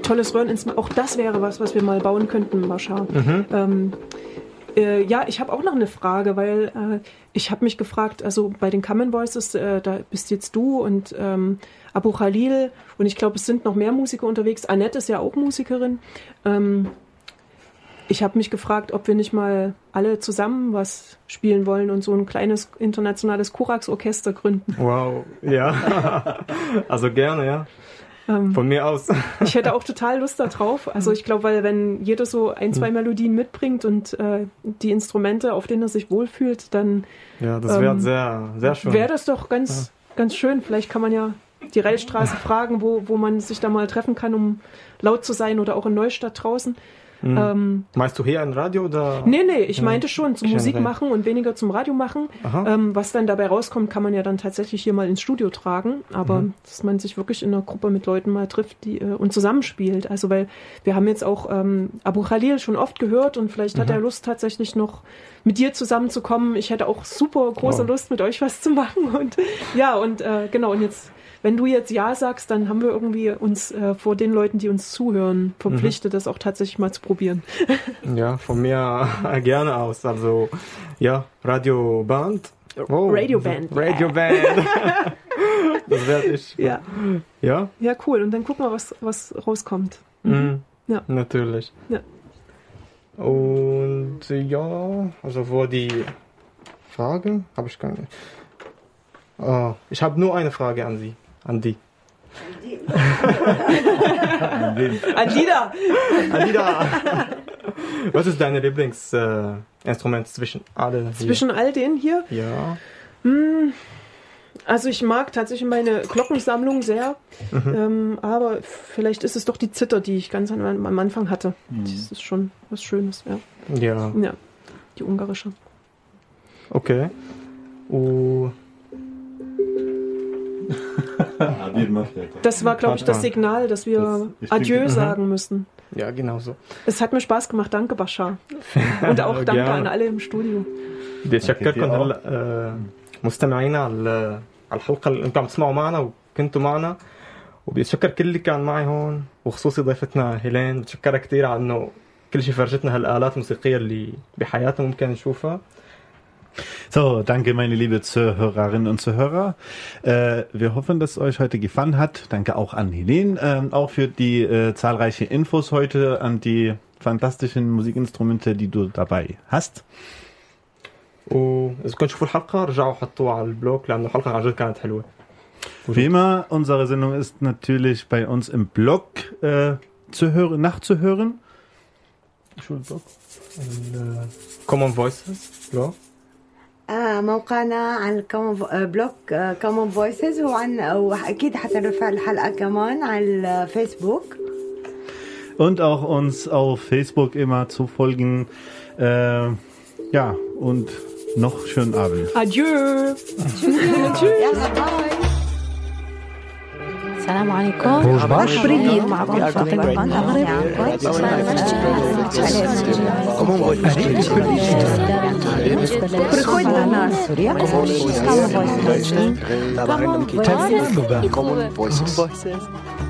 tolles Röhreninstrument. Auch das wäre was wir mal bauen könnten, Bashar. Ja, ich habe auch noch eine Frage, weil ich habe mich gefragt, also bei den Common Voices, da bist jetzt du und Abu Khalil und ich glaube, es sind noch mehr Musiker unterwegs. Annette ist ja auch Musikerin. Ich habe mich gefragt, ob wir nicht mal alle zusammen was spielen wollen und so ein kleines internationales Korax-Orchester gründen. Wow, ja. Also gerne, ja. Von mir aus. Ich hätte auch total Lust da drauf. Also ich glaube, weil wenn jeder so ein, zwei Melodien mitbringt und die Instrumente, auf denen er sich wohlfühlt, dann ja, das wäre sehr, sehr schön. Wäre das doch ganz schön. Vielleicht kann man ja die Rellstraße fragen, wo man sich da mal treffen kann, um laut zu sein oder auch in Neustadt draußen. Meinst du hier ein Radio oder? Nee, ich meinte schon zum Musik machen und weniger zum Radio machen. Was dann dabei rauskommt, kann man ja dann tatsächlich hier mal ins Studio tragen. Aber dass man sich wirklich in einer Gruppe mit Leuten mal trifft und zusammenspielt. Also weil wir haben jetzt auch Abu Khalil schon oft gehört und vielleicht hat er Lust tatsächlich noch mit dir zusammenzukommen. Ich hätte auch super große Lust, mit euch was zu machen. Und genau, und jetzt wenn du jetzt Ja sagst, dann haben wir irgendwie uns vor den Leuten, die uns zuhören, verpflichtet, das auch tatsächlich mal zu probieren. Ja, von mir gerne aus. Also, ja, Radioband. Oh, Radioband. Radioband. Das werde ich. Ja. Ja? Ja, cool. Und dann gucken wir, was rauskommt. Ja. Natürlich. Ja. Und ja, also vor die Frage habe ich keine. Ich habe nur eine Frage an Sie. An die. Anida! Was ist dein Lieblingsinstrument zwischen alle? Zwischen all denen hier? Ja. Also ich mag tatsächlich meine Glockensammlung sehr, aber vielleicht ist es doch die Zither, die ich ganz am Anfang hatte. Das ist schon was Schönes, ja. Ja. Ja, die ungarische. Okay. Das war, glaube ich, das Signal, dass wir Adieu sagen müssen. Ja, genau so. Es hat mir Spaß gemacht. Danke, Bashar. Und auch danke an alle im Studio. بتشكركم هلا مستمعينا على الحلقة اللي انتم عم تسمعوا معنا وكنتوا معنا وبتشكر كل اللي كان معي هون وخصوصي ضيفتنا هيلين. بتشكرها كثير على انه كل شيء فرجتنا هالآلات الموسيقية اللي بحياتنا ممكن نشوفها. So, danke meine liebe Zuhörerinnen und Zuhörer. Wir hoffen, dass es euch heute gefallen hat. Danke auch an Helene, auch für die zahlreichen Infos heute, an die fantastischen Musikinstrumente, die du dabei hast. وإذا كنتوا تشوفوا الحلقة رجعوا حطوها على البلوج لأنه الحلقة عن جد كانت حلوة. Wie immer, unsere Sendung ist natürlich bei uns im Blog nachzuhören. شو البلوج؟ Common Voices blog. موقعنا عن بلوج Common Voices وأكيد حترفع الحلقة كمان على الفيسبوك. Und auch uns auf Facebook immer zu folgen. Ja, und noch schönen Abend. Adieu. Tschüss. السلام عليكم. بريد معكم فاطمة بن المغرب. Common Voices.